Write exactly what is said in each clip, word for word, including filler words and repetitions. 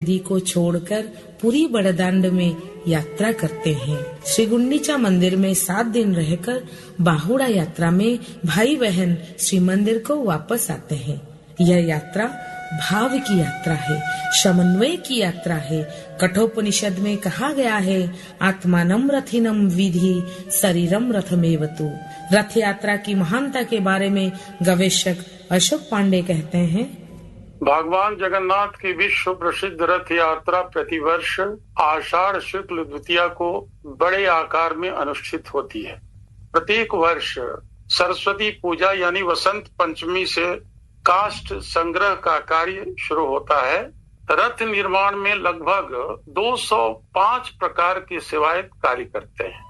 गिरी को छोड़कर पूरी बड़दांड में यात्रा करते हैं। श्री गुंडीचा मंदिर में सात दिन रहकर बाहुड़ा यात्रा में भाई बहन श्री मंदिर को वापस आते हैं। यह यात्रा भाव की यात्रा है, समन्वय की यात्रा है। कठोपनिषद में कहा गया है, आत्मानम रथिनम विधि शरीरम रथमेवतु। रथ यात्रा की महानता के बारे में गवेषक अशोक पांडे कहते हैं, भगवान जगन्नाथ की विश्व प्रसिद्ध रथ यात्रा प्रतिवर्ष आषाढ़ शुक्ल द्वितीया को बड़े आकार में अनुष्ठित होती है। प्रत्येक वर्ष सरस्वती पूजा यानी वसंत पंचमी से काष्ठ संग्रह का कार्य शुरू होता है। रथ निर्माण में लगभग दो सौ पाँच प्रकार के सेवायत कार्य करते हैं।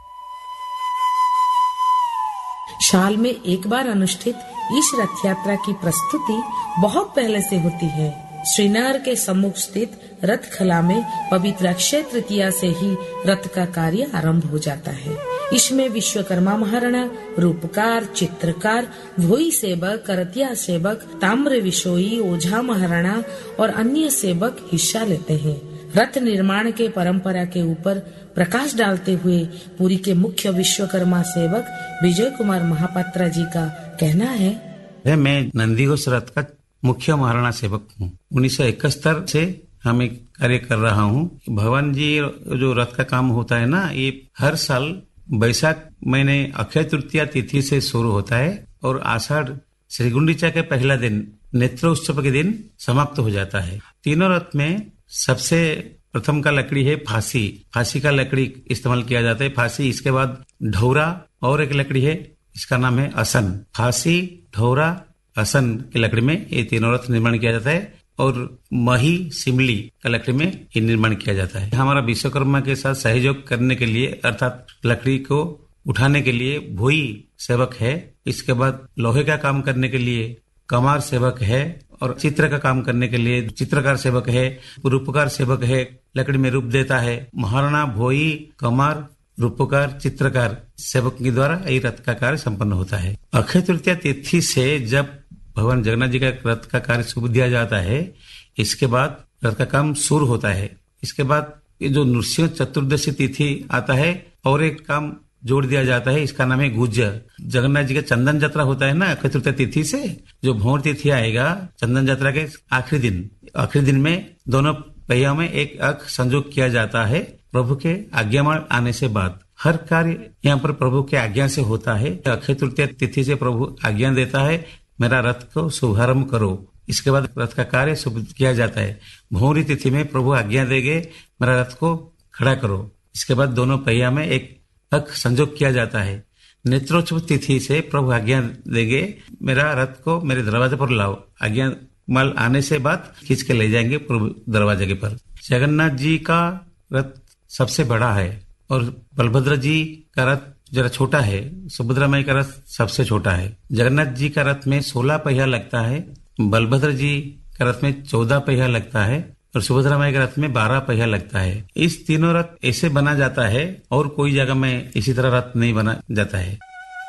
साल में एक बार अनुष्ठित इस रथ यात्रा की प्रस्तुति बहुत पहले से होती है। श्रीनगर के सम्मुख स्थित रथ खला में पवित्र अक्षय तृतीया से ही रथ का कार्य आरंभ हो जाता है। इसमें विश्वकर्मा महाराणा, रूपकार, चित्रकार, भोई सेवक, करतिया सेवक, ताम्र विशोई, ओझा महाराणा और अन्य सेवक हिस्सा लेते हैं। रथ निर्माण के परंपरा के ऊपर प्रकाश डालते हुए पुरी के मुख्य विश्वकर्मा सेवक विजय कुमार महापात्रा जी का कहना है, मैं नंदीघोष रथ का मुख्य महाराणा सेवक हूँ। उन्नीस सौ इकहत्तर से हम एक कार्य कर रहा हूँ। भगवान जी जो रथ का काम होता है ना, ये हर साल बैसाख महीने अक्षय तृतीया तिथि से शुरू होता है और आषाढ़ श्री गुंडीचा के पहला दिन नेत्र उत्सव के दिन समाप्त हो जाता है। तीनों रथ में सबसे प्रथम का लकड़ी है फांसी। फांसी का लकड़ी इस्तेमाल किया जाता है। फांसी, इसके बाद ढौरा और एक लकड़ी है, इसका नाम है असन। फांसी, ढौरा, असन की लकड़ी में ये तीनों रथ निर्माण किया जाता है और मही, सिमली का लकड़ी में ये निर्माण किया जाता है। हमारा विश्वकर्मा के साथ सहयोग करने के लिए अर्थात लकड़ी को उठाने के लिए भोई सेवक है। इसके बाद लोहे का काम करने के लिए कमार सेवक है और चित्र का काम करने के लिए चित्रकार सेवक है, रूपकार सेवक है, लकड़ी में रूप देता है। महाराणा, भोई, कमार, रूपकार, चित्रकार सेवक के द्वारा ये रथ का कार्य संपन्न होता है। अक्षय तृतीया तिथि से जब भगवान जगन्नाथ जी का रथ का कार्य शुभ दिया जाता है, इसके बाद रथ का काम शुरू होता है। इसके बाद ये जो नृसिंह चतुर्दशी तिथि आता है और एक काम जोड़ दिया जाता है, इसका नाम है गुज्जर। जगन्नाथ जी का चंदन यात्रा होता है ना अक्षय तृतीया तिथि से, जो भौर तिथि आएगा चंदन यात्रा के आखिरी दिन, आखिरी दिन में दोनों पहिया में एक अख संजोग किया जाता है। प्रभु के आज्ञामाल आने से बाद हर कार्य यहाँ पर प्रभु के आज्ञा से होता है। अक्षय तृतीया तिथि से प्रभु आज्ञा देता है, मेरा रथ को शुभारंभ करो। इसके बाद रथ का कार्य शुभ किया जाता है। भौरी तिथि में प्रभु आज्ञा देंगे, मेरा रथ को खड़ा करो। इसके बाद दोनों पहिया में एक अख संजोग किया जाता है। नेत्रोत्सव तिथि से प्रभु आज्ञा देंगे, मेरा रथ को मेरे दरवाजे पर लाओ। आज्ञा माल आने से बाद खींच के ले जाएंगे प्रभु दरवाजे के पर। जगन्नाथ जी का रथ सबसे बड़ा है और बलभद्र जी का रथ जरा छोटा है। सुभद्रा माई का रथ सबसे छोटा है। जगन्नाथ जी का रथ में सोलह पहिया लगता है, बलभद्र जी का रथ में चौदह पहिया लगता है और सुभद्रा माई के रथ में बारह पहिया लगता है। इस तीनों रथ ऐसे बना जाता है और कोई जगह में इसी तरह रथ नहीं बना जाता है।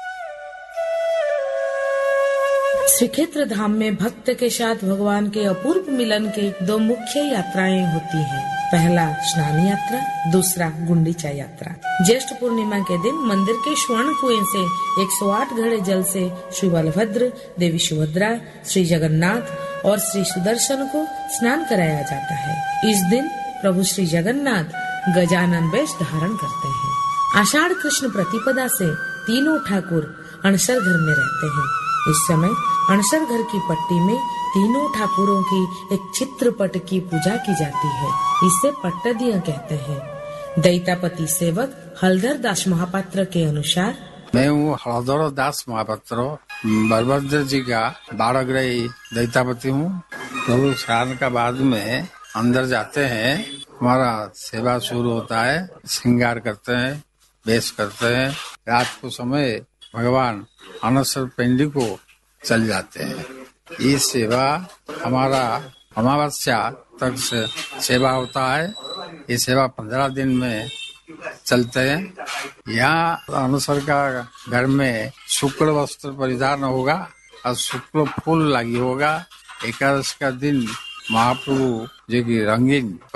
श्रीक्षेत्र धाम में भक्त के साथ भगवान के अपूर्व मिलन के दो मुख्य यात्राएं होती हैं। पहला स्नान यात्रा, दूसरा गुंडीचा यात्रा। ज्येष्ठ पूर्णिमा के दिन मंदिर के स्वर्ण कुएं से एक सौ आठ घड़े जल से श्री बलभद्र, देवी सुभद्रा, श्री जगन्नाथ और श्री सुदर्शन को स्नान कराया जाता है। इस दिन प्रभु श्री जगन्नाथ गजानन वेश धारण करते हैं। आषाढ़ कृष्ण प्रतिपदा से तीनों ठाकुर अणसर घर में रहते हैं। इस समय अणसर घर की पट्टी में तीनों ठाकुरों की एक चित्रपट की पूजा की जाती है। इसे पट्टदिया कहते हैं। दैतापति सेवक हलधर दास महापात्र के अनुसार, मैं हूँ हलधर दास महापात्र, बलभद्र जी का बारहग्रही दैतापति हूँ। प्रभु स्नान का बाद में अंदर जाते हैं, हमारा सेवा शुरू होता है। श्रृंगार करते हैं, वेश करते हैं। रात को समय भगवान अनसर पिंडी को चल जाते हैं। ये सेवा हमारा अमावस्या तक से सेवा होता है। ये सेवा पंद्रह दिन में चलते हैं। यहाँ अनुसर का घर में शुक्ल वस्त्र परिधान होगा और शुक्ल फूल लगी होगा। एकादश का दिन महाप्रभु जो की रंगीन